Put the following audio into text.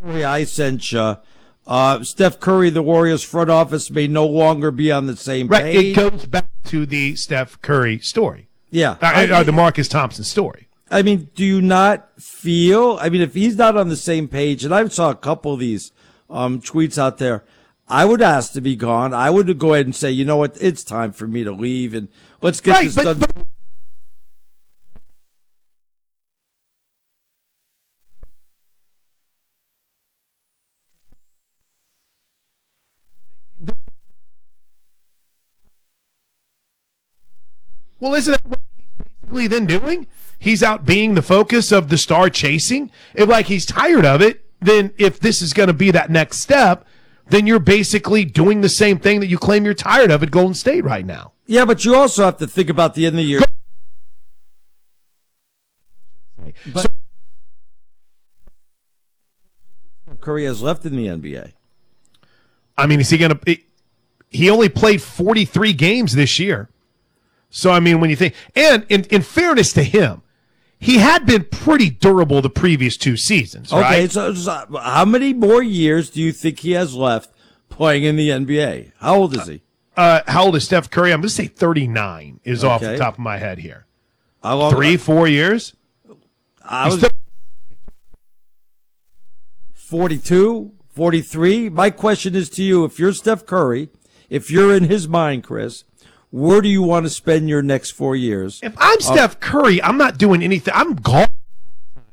I sent you. Steph Curry, the Warriors front office may no longer be on the same Right. page. It goes back to the Steph Curry story. Yeah. The Marcus Thompson story. I mean, do you not feel, if he's not on the same page, and I saw a couple of these tweets out there, I would ask to be gone. I would go ahead and say, you know what, it's time for me to leave, and let's get this done. Well, isn't that what he's basically then doing? He's out being the focus of the star chasing. If he's tired of it, then if this is going to be that next step, then you're basically doing the same thing that you claim you're tired of at Golden State right now. Yeah, but you also have to think about the end of the year. But Curry has left in the NBA. Is he going to? He only played 43 games this year. So, when you think, and in fairness to him, he had been pretty durable the previous 2 seasons, right? Okay, so how many more years do you think he has left playing in the NBA? How old is he? How old is Steph Curry? I'm going to say 39 is off the top of my head here. How long? 3-4 years? 42, 43. My question is to you, if you're Steph Curry, if you're in his mind, Chris, where do you want to spend your next 4 years? If I'm Steph Curry, I'm not doing anything. I'm golfing.